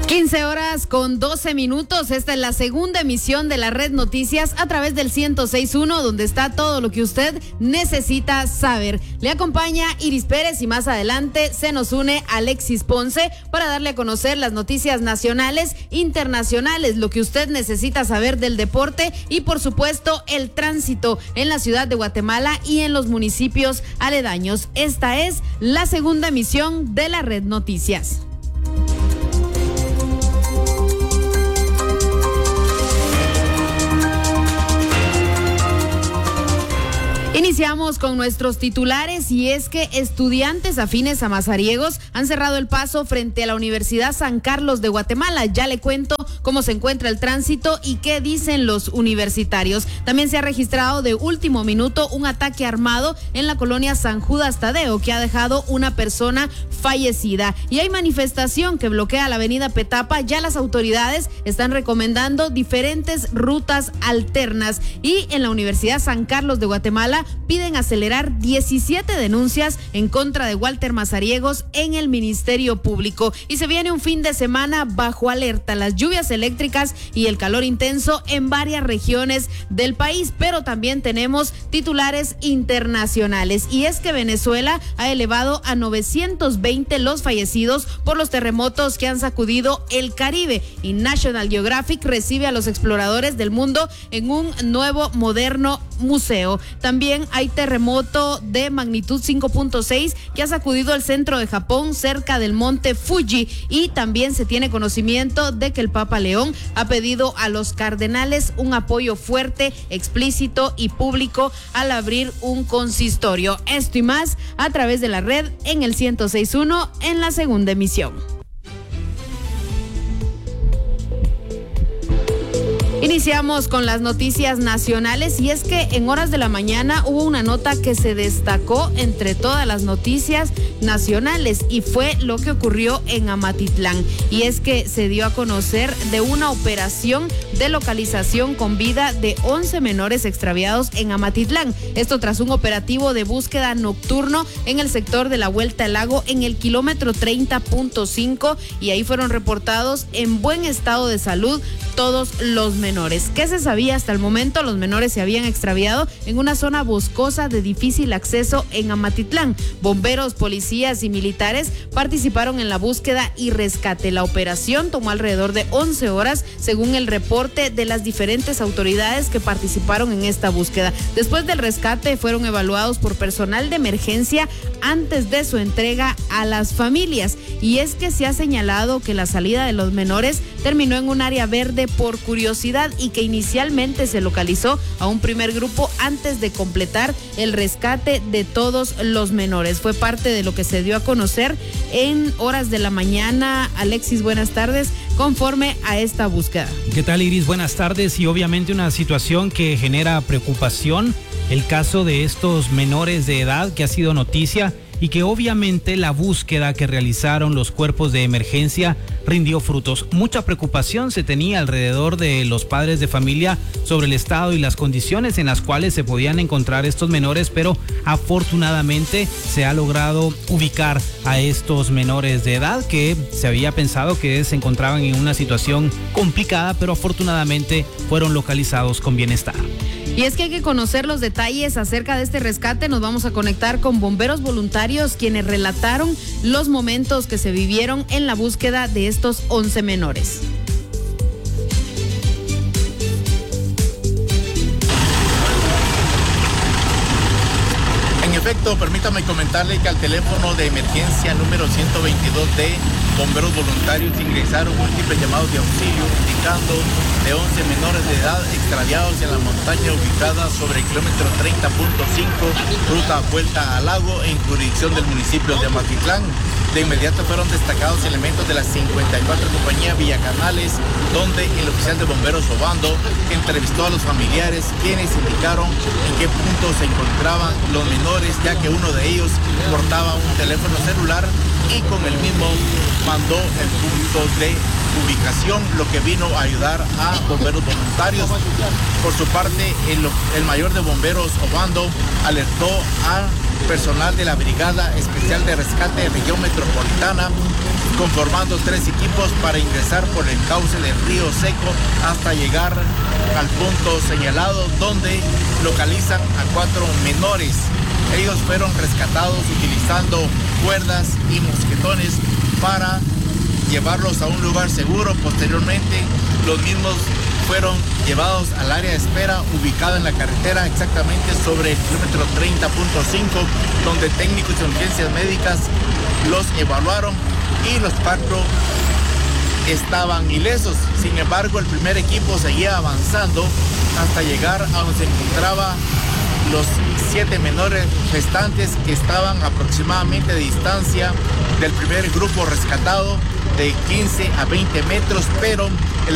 15:12. Esta es la segunda emisión de la Red Noticias a través del 106.1, donde está todo lo que usted necesita saber. Le acompaña Iris Pérez y más adelante se nos une Alexis Ponce para darle a conocer las noticias nacionales, internacionales, lo que usted necesita saber del deporte y por supuesto el tránsito en la ciudad de Guatemala y en los municipios aledaños. Esta es la segunda emisión de la Red Noticias. Iniciamos con nuestros titulares y es que estudiantes afines a mazariegos han cerrado el paso frente a la Universidad San Carlos de Guatemala. Ya le cuento cómo se encuentra el tránsito y qué dicen los universitarios. También se ha registrado de último minuto un ataque armado en la colonia San Judas Tadeo que ha dejado una persona fallecida. Y hay manifestación que bloquea la avenida Petapa. Ya las autoridades están recomendando diferentes rutas alternas y en la Universidad San Carlos de Guatemala piden acelerar 17 denuncias en contra de Walter Mazariegos en el Ministerio Público. Y se viene un fin de semana bajo alerta, las lluvias eléctricas y el calor intenso en varias regiones del país, pero también tenemos titulares internacionales. Y es que Venezuela ha elevado a 920 los fallecidos por los terremotos que han sacudido el Caribe. Y National Geographic recibe a los exploradores del mundo en un nuevo moderno museo. También hay terremoto de magnitud 5.6 que ha sacudido el centro de Japón cerca del monte Fuji, y también se tiene conocimiento de que el Papa León ha pedido a los cardenales un apoyo fuerte, explícito y público al abrir un consistorio. Esto y más a través de la red en el 106.1 en la segunda emisión. Iniciamos con las noticias nacionales y es que en horas de la mañana hubo una nota que se destacó entre todas las noticias nacionales y fue lo que ocurrió en Amatitlán. Y es que se dio a conocer de una operación de localización con vida de 11 menores extraviados en Amatitlán. Esto tras un operativo de búsqueda nocturno en el sector de la Vuelta al Lago en el kilómetro 30.5 y ahí fueron reportados en buen estado de salud todos los menores. ¿Qué se sabía hasta el momento? Los menores se habían extraviado en una zona boscosa de difícil acceso en Amatitlán. Bomberos, policías y militares participaron en la búsqueda y rescate. La operación tomó alrededor de 11 horas, según el reporte de las diferentes autoridades que participaron en esta búsqueda. Después del rescate fueron evaluados por personal de emergencia antes de su entrega a las familias. Y es que se ha señalado que la salida de los menores terminó en un área verde por curiosidad y que inicialmente se localizó a un primer grupo antes de completar el rescate de todos los menores. Fue parte de lo que se dio a conocer en horas de la mañana. Alexis, buenas tardes, conforme a esta búsqueda. ¿Qué tal, Iris? Buenas tardes. Y obviamente una situación que genera preocupación, el caso de estos menores de edad que ha sido noticia y que obviamente la búsqueda que realizaron los cuerpos de emergencia rindió frutos. Mucha preocupación se tenía alrededor de los padres de familia sobre el estado y las condiciones en las cuales se podían encontrar estos menores, pero afortunadamente se ha logrado ubicar a estos menores de edad que se había pensado que se encontraban en una situación complicada, pero afortunadamente fueron localizados con bienestar. Y es que hay que conocer los detalles acerca de este rescate. Nos vamos a conectar con bomberos voluntarios quienes relataron los momentos que se vivieron en la búsqueda de estos 11 menores. En efecto, permítame comentarle que al teléfono de emergencia número 122 de bomberos voluntarios ingresaron múltiples llamados de auxilio indicando de 11 menores de edad extraviados en la montaña ubicada sobre el kilómetro 30.5, ruta Vuelta al Lago, en jurisdicción del municipio de Amatitlán. De inmediato fueron destacados elementos de la 54 compañía Villacanales, donde el oficial de bomberos Obando entrevistó a los familiares, quienes indicaron en qué punto se encontraban los menores, ya que uno de ellos portaba un teléfono celular y con el mismo mandó el punto de ubicación, lo que vino a ayudar a bomberos voluntarios. Por su parte, el mayor de bomberos Obando alertó a personal de la Brigada Especial de Rescate de Región Metropolitana, conformando 3 equipos para ingresar por el cauce del río Seco hasta llegar al punto señalado, donde localizan a 4 menores. Ellos fueron rescatados utilizando cuerdas y mosquetones para llevarlos a un lugar seguro. Posteriormente, los mismos fueron llevados al área de espera ubicada en la carretera, exactamente sobre el kilómetro 30.5, donde técnicos de urgencias médicas los evaluaron y los 4 estaban ilesos. Sin embargo, el primer equipo seguía avanzando hasta llegar a donde se encontraba los 7 menores restantes, que estaban aproximadamente de distancia del primer grupo rescatado de 15 a 20 metros, pero